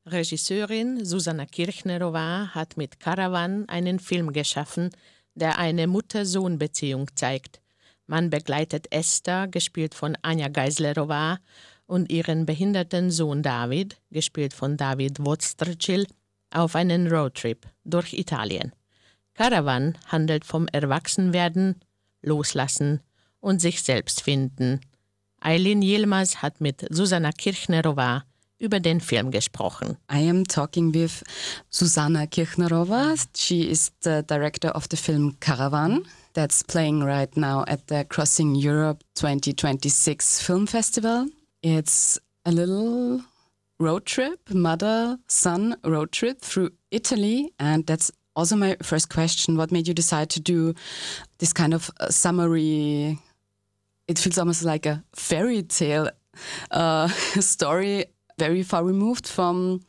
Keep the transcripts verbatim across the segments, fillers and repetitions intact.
Regisseurin Zuzana Kirchnerová hat mit Caravan einen Film geschaffen, der eine Mutter-Sohn-Beziehung zeigt. Man begleitet Esther, gespielt von Anja Geislerová, und ihren behinderten Sohn David, gespielt von David Vostrčil, auf einen Roadtrip durch Italien. Caravan handelt vom Erwachsenwerden, Loslassen und sich selbst finden. Aylin Yilmaz hat mit Zuzana Kirchnerová über den Film gesprochen. I am talking with Zuzana Kirchnerová. She is the director of the film Caravan that's playing right now at the Crossing Europe twenty twenty-six Film Festival. It's a little road trip, mother-son road trip through Italy, and that's also my first question. What made you decide to do this kind of uh, summary? It feels almost like a fairy tale uh, story, very far removed from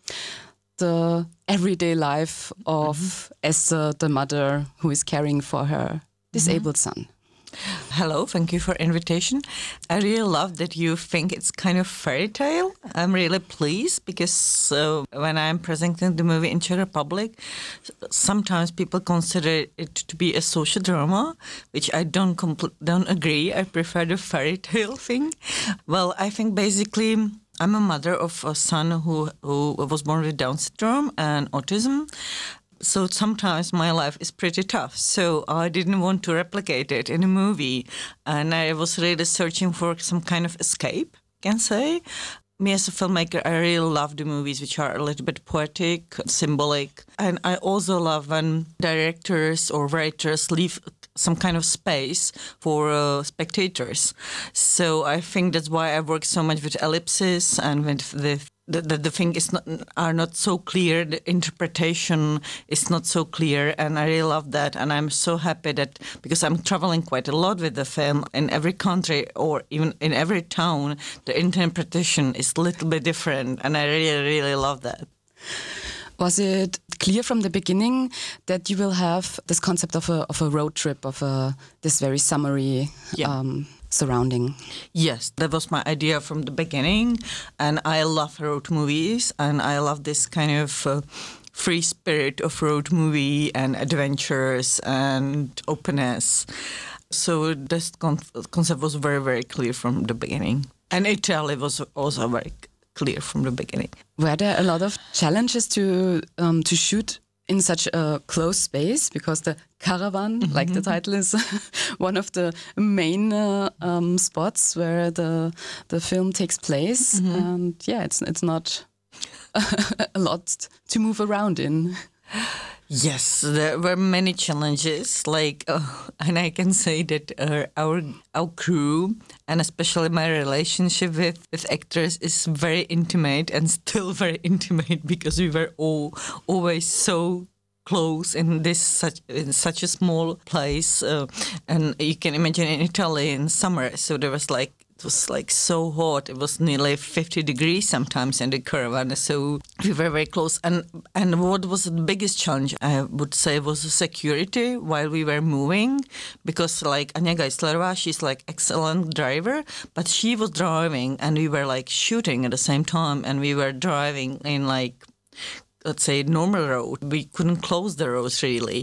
the everyday life of mm-hmm. Esther, the mother who is caring for her disabled mm-hmm. son. Hello, thank you for invitation. I really love that you think it's kind of fairy tale. I'm really pleased because uh, when I'm presenting the movie in Czech Republic, sometimes people consider it to be a social drama, which I don't compl- don't agree. I prefer the fairy tale thing. Well, I think basically I'm a mother of a son who, who was born with Down syndrome and autism. So sometimes my life is pretty tough. So I didn't want to replicate it in a movie. And I was really searching for some kind of escape, I can say. Me as a filmmaker, I really love the movies which are a little bit poetic, symbolic. And I also love when directors or writers leave some kind of space for uh, spectators. So I think that's why I work so much with ellipses and with the The, the, the thing is not, are not so clear, the interpretation is not so clear, and I really love that. And I'm so happy that, because I'm traveling quite a lot with the film, in every country or even in every town, the interpretation is a little bit different, and I really, really love that. Was it clear from the beginning that you will have this concept of a of a road trip, of a this very summary yeah. um, surrounding? Yes, that was my idea from the beginning, and I love road movies, and I love this kind of uh, free spirit of road movie and adventures and openness. So this con- concept was very, very clear from the beginning, and Italy was also very clear from the beginning. Were there a lot of challenges to um, to shoot in such a close space, because the Caravan, mm-hmm. like the title is, one of the main uh, um, spots where the the film takes place, mm-hmm. and yeah, it's it's not a lot to move around in. Yes, there were many challenges, like, uh, and I can say that uh, our our crew, and especially my relationship with, with actors, is very intimate and still very intimate, because we were all always so close in this such in such a small place, uh, and you can imagine in Italy in summer, so there was like. It was like so hot. It was nearly fifty degrees sometimes in the Caravan. So we were very close. And and what was the biggest challenge, I would say, was the security while we were moving. Because like Anja Geislerová, she's like excellent driver, but she was driving and we were like shooting at the same time. And we were driving in like, let's say, normal road. We couldn't close the roads really.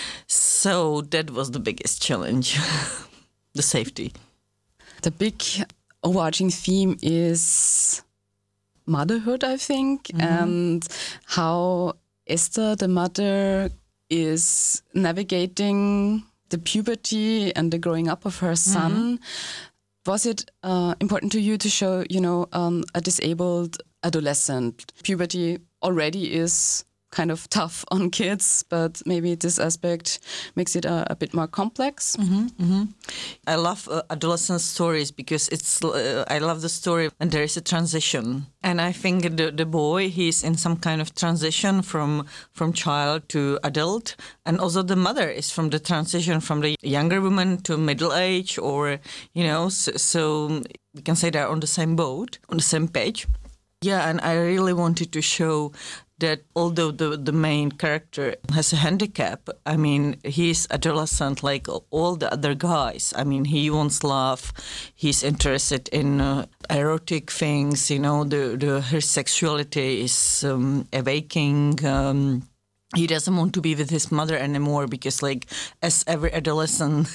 So that was the biggest challenge, the safety. The big overarching theme is motherhood, I think, mm-hmm. and how Esther, the mother, is navigating the puberty and the growing up of her son. Mm-hmm. Was it uh, important to you to show, you know, um, a disabled adolescent? Puberty already is kind of tough on kids, but maybe this aspect makes it a, a bit more complex. Mm-hmm, mm-hmm. I love uh, adolescent stories because it's. Uh, I love the story when there is a transition, and I think the the boy, he's in some kind of transition from from child to adult, and also the mother is from the transition from the younger woman to middle age, or you know, so, so we can say they're on the same boat, on the same page. Yeah, and I really wanted to show that although the, the main character has a handicap, I mean, he's adolescent like all the other guys. I mean, he wants love. He's interested in uh, erotic things, you know, the, the, her sexuality is um, awakening. Um, He doesn't want to be with his mother anymore because, like, as every adolescent,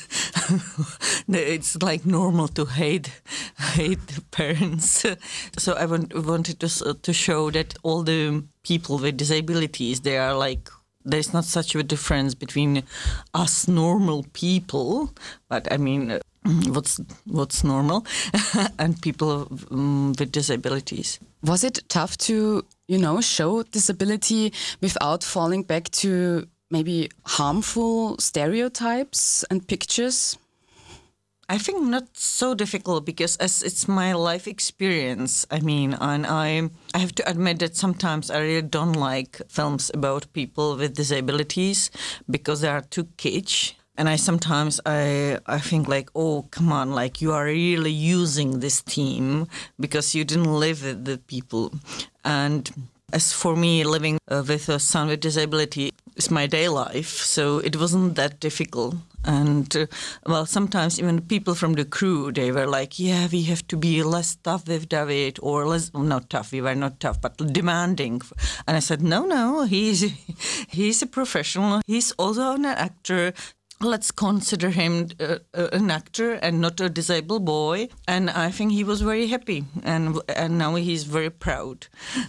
it's like normal to hate hate the parents. So I want, wanted to to show that all the people with disabilities, they are like, there's not such a difference between us normal people, but I mean, what's what's normal, and people um, with disabilities. Was it tough to, you know, show disability without falling back to maybe harmful stereotypes and pictures? I think not so difficult because as it's my life experience, I mean, and I I have to admit that sometimes I really don't like films about people with disabilities because they are too kitsch. And I sometimes I I think like, oh, come on, like you are really using this team because you didn't live with the people. And as for me, living uh, with a son with disability is my day life, so it wasn't that difficult. And uh, well, sometimes even people from the crew, they were like, yeah, we have to be less tough with David, or less, well, not tough, we were not tough, but demanding. And I said, no, no, he's he's a professional. He's also an actor. Let's consider him uh, an actor and not a disabled boy. And I think he was very happy, and and now he's very proud.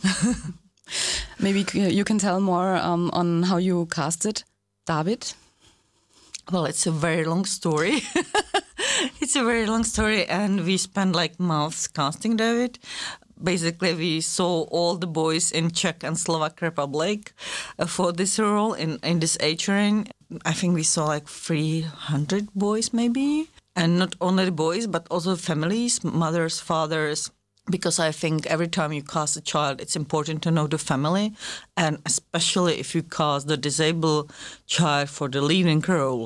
Maybe you can tell more um, on how you casted David? Well, it's a very long story. It's a very long story, and we spent like months casting David. Basically, we saw all the boys in Czech and Slovak Republic uh, for this role in, in this age range. I think we saw like three hundred boys maybe. And not only the boys, but also families, mothers, fathers. Because I think every time you cast a child, it's important to know the family. And especially if you cast the disabled child for the leading role.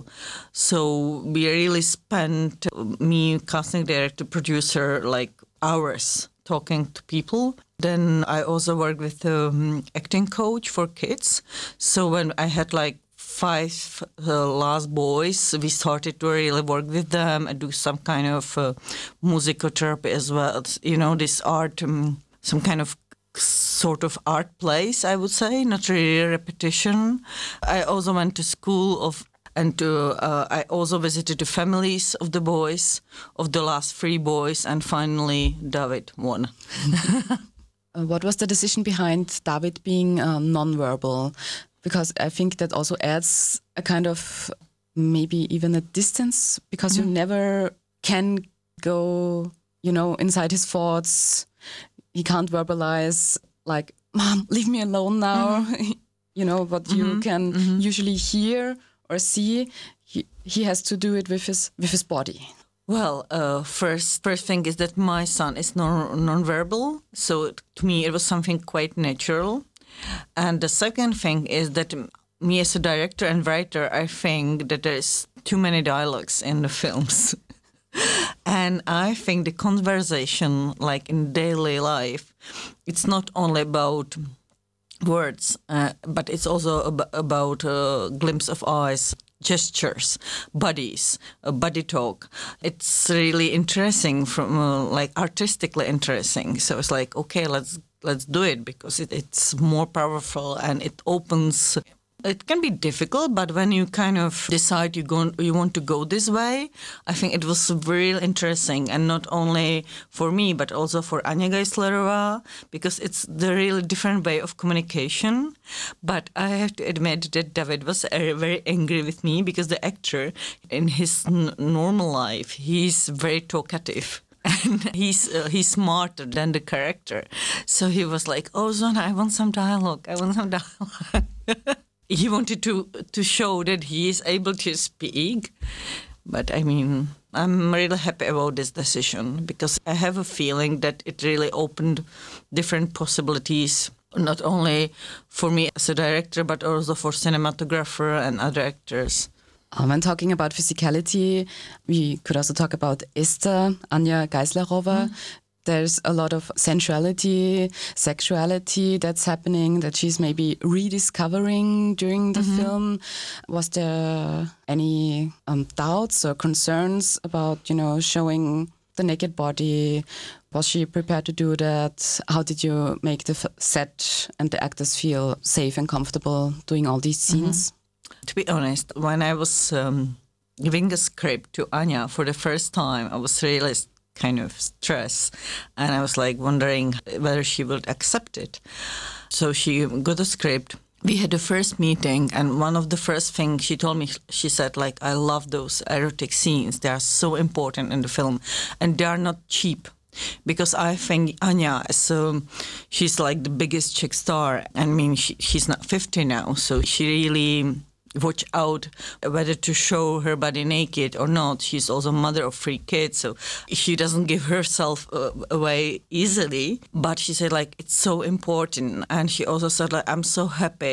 So we really spent, me, casting director, producer, like hours talking to people. Then I also worked with the um, acting coach for kids. So when I had like five uh, last boys, we started to really work with them and do some kind of uh, musicotherapy as well. You know, this art, um, some kind of sort of art plays, I would say, not really repetition. I also went to school of And uh, uh, I also visited the families of the boys, of the last three boys, and finally David won. uh, what was the decision behind David being uh, non-verbal? Because I think that also adds a kind of maybe even a distance, because mm-hmm. you never can go, you know, inside his thoughts. He can't verbalize like, "Mom, leave me alone now." Mm-hmm. You know, what mm-hmm. you can mm-hmm. usually hear or see, he, he has to do it with his with his body. Well, uh, first first thing is that my son is non non-verbal, so to me it was something quite natural. And the second thing is that me as a director and writer, I think that there's too many dialogues in the films. And I think the conversation, like in daily life, it's not only about words, uh, but it's also ab- about a glimpse of eyes, gestures, bodies, uh, body talk. It's really interesting, from uh, like artistically interesting. So it's like, okay, let's let's do it, because it, it's more powerful and it opens. It can be difficult, but when you kind of decide you go, you want to go this way, I think it was really interesting, and not only for me, but also for Anya Geislerová, because it's the really different way of communication. But I have to admit that David was very angry with me, because the actor, in his n- normal life, he's very talkative. And he's uh, he's smarter than the character. So he was like, "Oh, Zona, I want some dialogue. I want some dialogue." He wanted to to show that he is able to speak. But I mean, I'm really happy about this decision, because I have a feeling that it really opened different possibilities, not only for me as a director, but also for cinematographer and other actors. Um, when talking about physicality, we could also talk about Esther, Anya Geislerová. Mm. there's a lot of sensuality, sexuality that's happening that she's maybe rediscovering during the mm-hmm. film. Was there any um, doubts or concerns about, you know, showing the naked body? Was she prepared to do that? How did you make the f- set and the actors feel safe and comfortable doing all these scenes? Mm-hmm. To be honest, when I was um, giving the script to Anya for the first time, I was really kind of stressed, and I was like wondering whether she would accept it. So she got the script. We had the first meeting, and one of the first things she told me, she said, like, I love those erotic scenes. They are so important in the film, and they are not cheap. Because I think Anya, so she's like the biggest chick star. I mean, she, she's not fifty now, so she really watch out whether to show her body naked or not. She's also a mother of three kids, so she doesn't give herself uh, away easily. But she said, like, it's so important. And she also said, like, I'm so happy